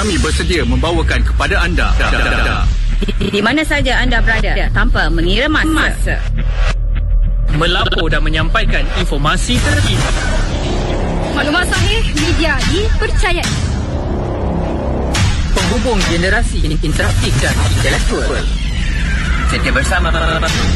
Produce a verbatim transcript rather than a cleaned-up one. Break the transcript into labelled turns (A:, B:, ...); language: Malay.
A: kami bersedia membawakan kepada anda
B: di, di mana saja anda berada tanpa mengira masa.
C: Melapor dan menyampaikan informasi terkini.
D: Maklumat sahih, media dipercayai.
B: Penghubung generasi interaktif dan intelektual. Setia bersama